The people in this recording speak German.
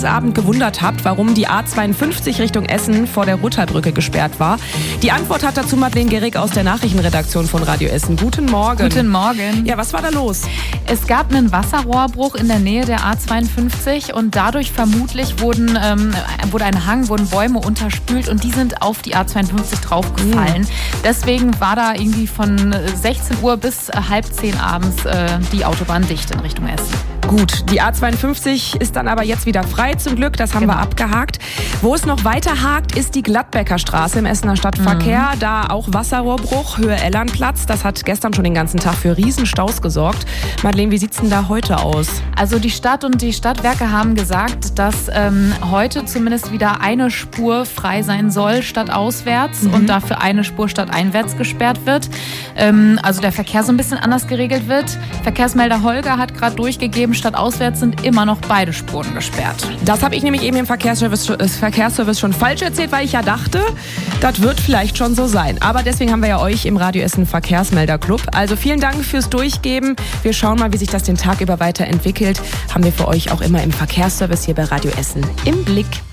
Tagesabend gewundert habt, warum die A52 Richtung Essen vor der Rutterbrücke gesperrt war. Die Antwort hat dazu Madeleine Gehrig aus der Nachrichtenredaktion von Radio Essen. Guten Morgen. Guten Morgen. Ja, was war da los? Es gab einen Wasserrohrbruch in der Nähe der A52 und dadurch vermutlich wurde ein Hang, wurden Bäume unterspült und die sind auf die A52 draufgefallen. Deswegen war da irgendwie von 16 Uhr bis 9:30 abends die Autobahn dicht in Richtung Essen. Gut, die A52 ist dann aber jetzt wieder frei zum Glück, das haben wir abgehakt. Wo es noch weiter hakt, ist die Gladbecker Straße im Essener Stadtverkehr. Da auch Wasserrohrbruch, Höhe Ellernplatz. Das hat gestern schon den ganzen Tag für Riesenstaus gesorgt. Madeleine, wie sieht's denn da heute aus? Also die Stadt und die Stadtwerke haben gesagt, dass heute zumindest wieder eine Spur frei sein soll statt auswärts und dafür eine Spur statt einwärts gesperrt wird. Also der Verkehr so ein bisschen anders geregelt wird. Verkehrsmelder Holger hat gerade durchgegeben, statt auswärts sind immer noch beide Spuren gesperrt. Das habe ich nämlich eben im Verkehrsservice schon falsch erzählt, weil ich ja dachte, das wird vielleicht schon so sein. Aber deswegen haben wir ja euch im Radio Essen Verkehrsmelder-Club. Also vielen Dank fürs Durchgeben. Wir schauen mal, wie sich das den Tag über weiterentwickelt. Haben wir für euch auch immer im Verkehrsservice hier bei Radio Essen im Blick.